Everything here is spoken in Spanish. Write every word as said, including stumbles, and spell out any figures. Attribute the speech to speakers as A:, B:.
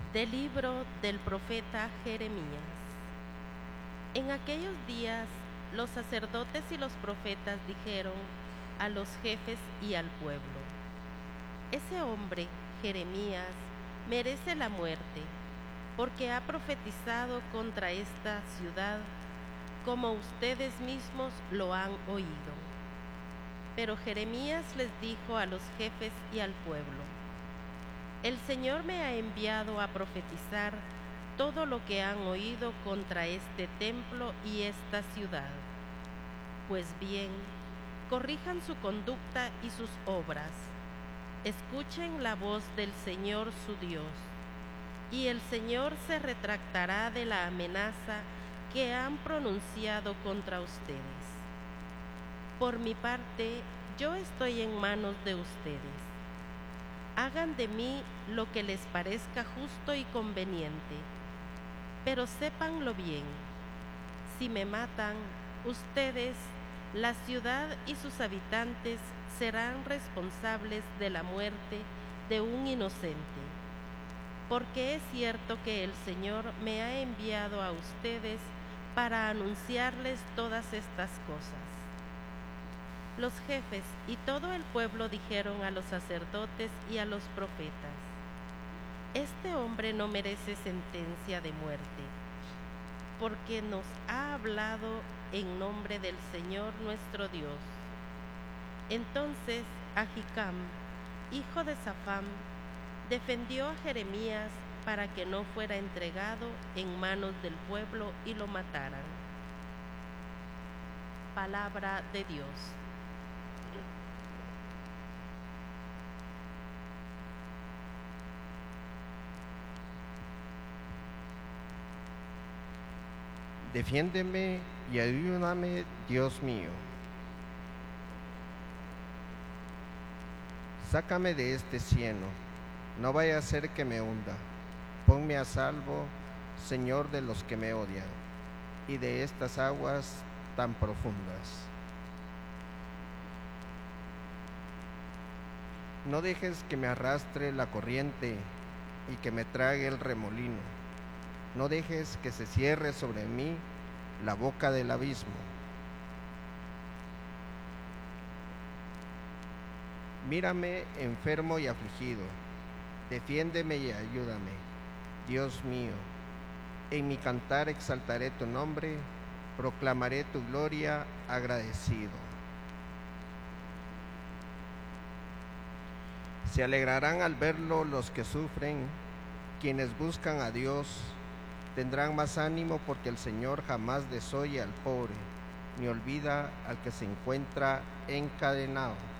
A: Del libro del profeta Jeremías. En aquellos días los sacerdotes y los profetas dijeron a los jefes y al pueblo: ese hombre, Jeremías, merece la muerte, porque ha profetizado contra esta ciudad, como ustedes mismos lo han oído. Pero Jeremías les dijo a los jefes y al pueblo: el Señor me ha enviado a profetizar todo lo que han oído contra este templo y esta ciudad. Pues bien, corrijan su conducta y sus obras. Escuchen la voz del Señor su Dios, y el Señor se retractará de la amenaza que han pronunciado contra ustedes. Por mi parte, yo estoy en manos de ustedes. Hagan de mí lo que les parezca justo y conveniente, pero sépanlo bien. Si me matan, ustedes, la ciudad y sus habitantes serán responsables de la muerte de un inocente, porque es cierto que el Señor me ha enviado a ustedes para anunciarles todas estas cosas. Los jefes y todo el pueblo dijeron a los sacerdotes y a los profetas: este hombre no merece sentencia de muerte, porque nos ha hablado en nombre del Señor nuestro Dios. Entonces Ahicam, hijo de Safán, defendió a Jeremías para que no fuera entregado en manos del pueblo y lo mataran. Palabra de Dios.
B: Defiéndeme y ayúdame, Dios mío. Sácame de este cieno, no vaya a ser que me hunda. Ponme a salvo, Señor, de los que me odian, y de estas aguas tan profundas. No dejes que me arrastre la corriente y que me trague el remolino. No dejes que se cierre sobre mí la boca del abismo. Mírame enfermo y afligido, defiéndeme y ayúdame, Dios mío. En mi cantar exaltaré tu nombre, proclamaré tu gloria agradecido. Se alegrarán al verlo los que sufren, quienes buscan a Dios. Tendrán más ánimo porque el Señor jamás desoye al pobre, ni olvida al que se encuentra encadenado.